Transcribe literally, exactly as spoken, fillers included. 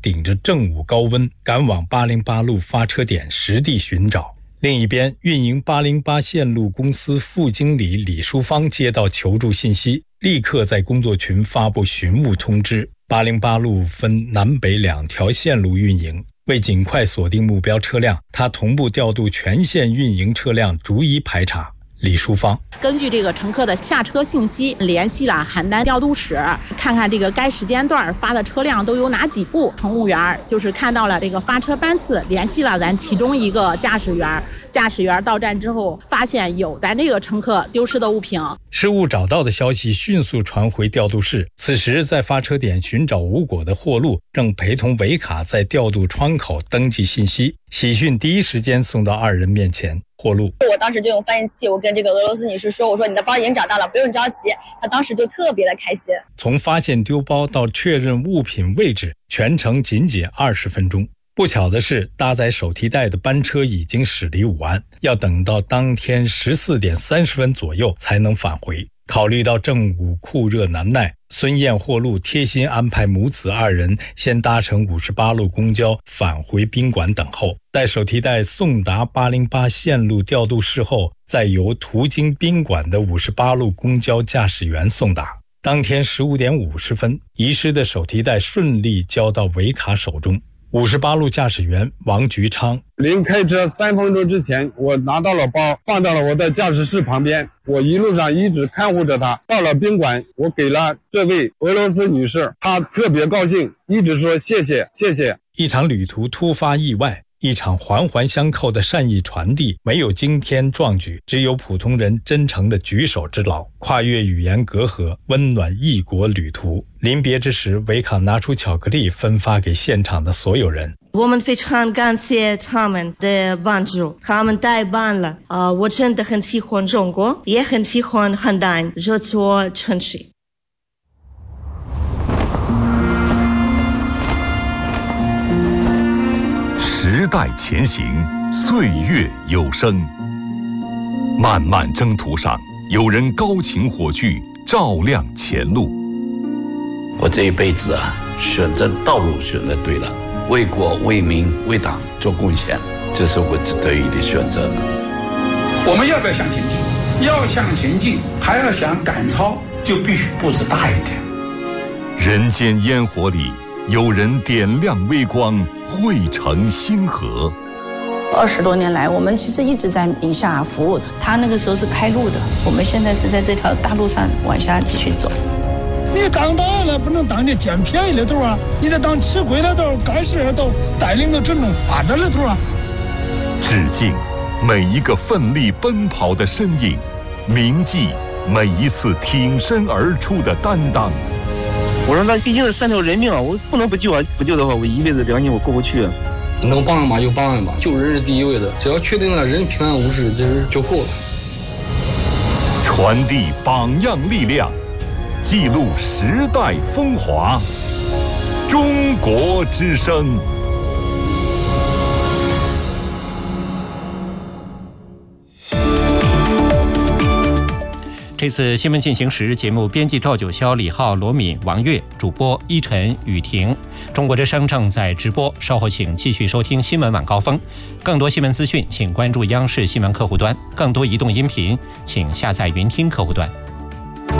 顶着正午高温赶往八零八路发车点实地寻找。另一边，运营八零八线路公司副经理李淑芳接到求助信息，立刻在工作群发布寻务通知。八零八路分南北两条线路运营，为尽快锁定目标车辆，他同步调度全线运营车辆逐一排查。李淑芳根据这个乘客的下车信息，联系了邯郸调度室，看看这个该时间段发的车辆都有哪几部。乘务员就是看到了这个发车班次，联系了咱其中一个驾驶员。驾驶员到站之后，发现有咱这个乘客丢失的物品， 失物找到的消息迅速传回调度室。此时在发车点寻找无果的货路，正陪同维卡在调度窗口登记信息。喜讯第一时间送到二人面前。货路， 我当时就用翻译器，我跟这个俄罗斯女士说，我说你的包已经找到了，不用着急。她当时就特别的开心。 从发现丢包到确认物品位置，全程仅仅二十分钟。不巧的是，搭载手提袋的班车已经驶离武安，要等到当天十四点三十分左右才能返回。考虑到正午酷热难耐，孙燕货路贴心安排母子二人先搭乘五十八路公交返回宾馆等候，待手提袋送达八零八线路调度室后，再由途经宾馆的五十八路公交驾驶员送达。当天十五点五十分，遗失的手提袋顺利交到维卡手中。五十八路驾驶员王菊昌， 临开车三分钟之前，我拿到了包，放到了我的驾驶室旁边。我一路上一直看护着他，到了宾馆，我给了这位俄罗斯女士，她特别高兴，一直说谢谢谢谢。 一场旅途突发意外，一场环环相扣的善意传递，没有惊天壮举，只有普通人真诚的举手之劳，跨越语言隔阂，温暖异国旅途。临别之时，维卡拿出巧克力分发给现场的所有人。 我们非常感谢他们的帮助，他们太棒了啊、呃！我真的很喜欢中国，也很喜欢邯郸这座城市。 时代前行，岁月有声。漫漫征途上，有人高擎火炬，照亮前路。 我这一辈子啊，选择道路选择对了，为国为民为党做贡献，这是我得以的选择。 我们要不要向前进？要向前进，还要想赶超，就必须步子大一点。 人间烟火里，有人点亮微光，汇成星河。 二十多年来，我们其实一直在宁夏服务。他那个时候是开路的，我们现在是在这条大路上往下继续走。 你当党了，不能当这捡便宜的头啊！你得当吃亏的头，干事的头，带领着真正发展的头啊！ 致敬每一个奋力奔跑的身影，铭记每一次挺身而出的担当。 我说那毕竟是三条人命啊，我不能不救啊！不救的话，我一辈子良心我过不去啊！ 能帮嘛就帮嘛，救人是第一位的，只要确定了人平安无事，这就够了。 传递榜样力量，记录时代风华。中国之声。 这次新闻进行时节目编辑赵九霄、李浩、罗敏、王悦，主播依晨、雨婷。中国之声正在直播，稍后请继续收听新闻晚高峰。更多新闻资讯，请关注央视新闻客户端；更多移动音频，请下载云听客户端。